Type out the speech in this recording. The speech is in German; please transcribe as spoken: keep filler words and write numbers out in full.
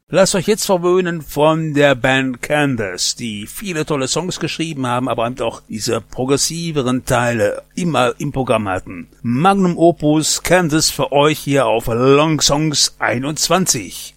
Lasst euch jetzt verwöhnen von der Band Candace, die viele tolle Songs geschrieben haben, aber eben auch diese progressiveren Teile immer im Programm hatten. Magnum Opus Candace für euch hier auf Long Songs einundzwanzig.